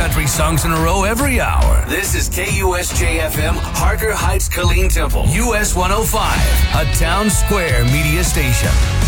country songs in a row every hour. This is KUSJ-FM, Harker Heights, Killeen Temple, US 105, a Town Square media station.